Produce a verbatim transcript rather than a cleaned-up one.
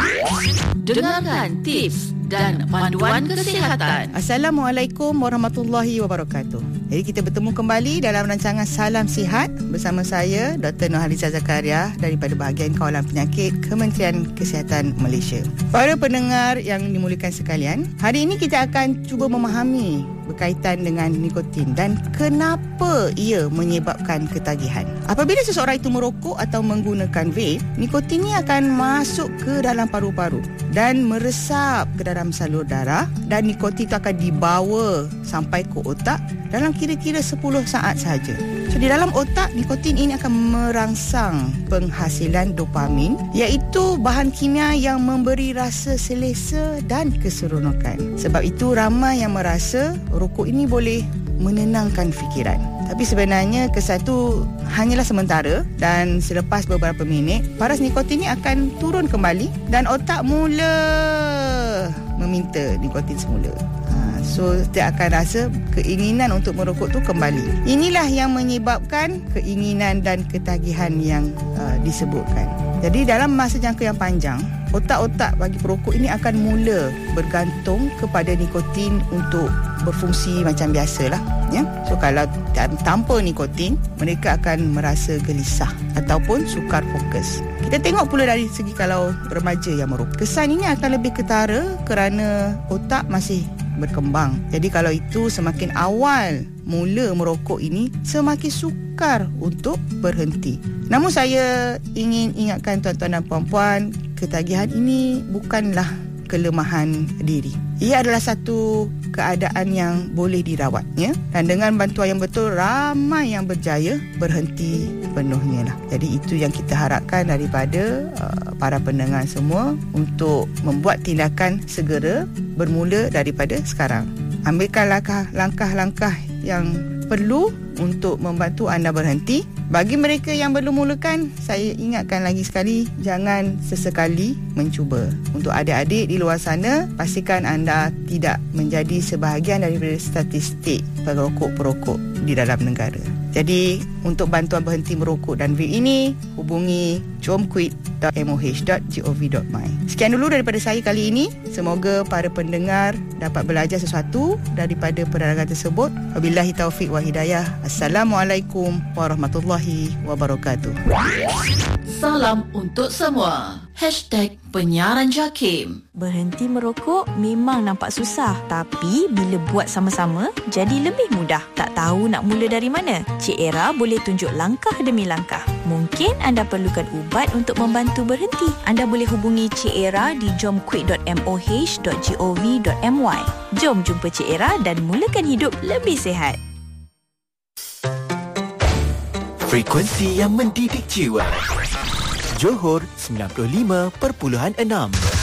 Dengarkan tips dan panduan kesihatan. Assalamualaikum warahmatullahi wabarakatuh. Jadi kita bertemu kembali dalam rancangan Salam Sihat bersama saya Doktor Nurhaliza Zakaria daripada bahagian kawalan penyakit Kementerian Kesihatan Malaysia. Para pendengar yang dimuliakan sekalian, hari ini kita akan cuba memahami berkaitan dengan nikotin dan kenapa ia menyebabkan ketagihan. Apabila seseorang itu merokok atau menggunakan vape, nikotin ini akan masuk ke dalam paru-paru dan meresap ke dalam salur darah, dan nikotin itu akan dibawa sampai ke otak dalam kira-kira sepuluh saat sahaja. So, di dalam otak, nikotin ini akan merangsang penghasilan dopamin, iaitu bahan kimia yang memberi rasa selesa dan keseronokan. Sebab itu ramai yang merasa rokok ini boleh menenangkan fikiran. Tapi sebenarnya kesan itu hanyalah sementara, dan selepas beberapa minit paras nikotin ini akan turun kembali dan otak mula meminta nikotin semula. Ha, so dia akan rasa keinginan untuk merokok tu kembali. Inilah yang menyebabkan keinginan dan ketagihan yang uh, disebutkan. Jadi dalam masa jangka yang panjang, otak-otak bagi perokok ini akan mula bergantung kepada nikotin untuk berfungsi macam biasalah, ya. So kalau tanpa nikotin, mereka akan merasa gelisah ataupun sukar fokus. Kita tengok pula dari segi kalau remaja yang merokok, kesan ini akan lebih ketara kerana otak masih berkembang. Jadi kalau itu semakin awal mula merokok ini, semakin sukar untuk berhenti. Namun saya ingin ingatkan tuan-tuan dan puan-puan, ketagihan ini bukanlah kelemahan diri. Ia adalah satu keadaan yang boleh dirawat, ya? Dan dengan bantuan yang betul, ramai yang berjaya berhenti penuhnya lah. Jadi itu yang kita harapkan daripada uh, para pendengar semua, untuk membuat tindakan segera bermula daripada sekarang. Ambilkan langkah-langkah yang perlu untuk membantu anda berhenti. Bagi mereka yang belum mulakan, saya ingatkan lagi sekali, jangan sesekali mencuba. Untuk adik-adik di luar sana, pastikan anda tidak menjadi sebahagian daripada statistik perokok-perokok di dalam negara. Jadi, untuk bantuan berhenti merokok dan vape ini, hubungi jomquit dot m o h dot gov dot my. Sekian dulu daripada saya kali ini. Semoga para pendengar dapat belajar sesuatu daripada penerangan tersebut. Wabillahi taufiq wa hidayah. Assalamualaikum warahmatullahi wabarakatuh. Salam untuk semua. Hashtag Penyiaran Jakim. Berhenti merokok memang nampak susah, tapi bila buat sama-sama, jadi lebih mudah. Tak tahu nak mula dari mana? Cik Era boleh tunjuk langkah demi langkah. Mungkin anda perlukan ubat untuk membantu berhenti. Anda boleh hubungi Cik Era di jomquit dot m o h dot gov dot my. Jom jumpa Cik Era dan mulakan hidup lebih sihat. Frekuensi yang mendidik jiwa. Johor sembilan puluh lima perpuluhan enam.